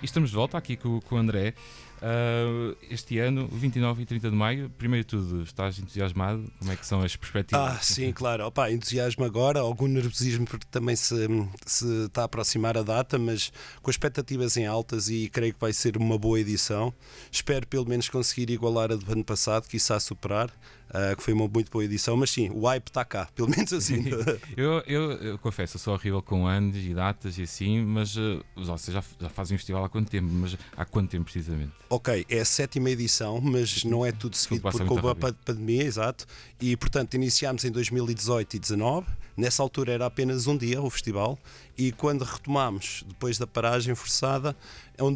E estamos de volta aqui com o André. Este ano, 29 e 30 de maio, primeiro de tudo, estás entusiasmado? Como é que são as perspectivas? Sim, claro. Opa, entusiasmo agora, algum nervosismo porque também se está a aproximar a data, mas com expectativas em altas e creio que vai ser uma boa edição. Espero pelo menos conseguir igualar a do ano passado, quiçá superar, que foi uma muito boa edição, mas sim, o hype está cá, pelo menos assim. Eu confesso, eu sou horrível com anos e datas e assim, mas vocês já fazem o festival há quanto tempo? Mas há quanto tempo precisamente? Ok, é a 7ª edição, mas não é tudo seguido porque houve a pandemia, exato, e portanto iniciámos em 2018 e 2019, nessa altura era apenas um dia o festival, e quando retomámos, depois da paragem forçada,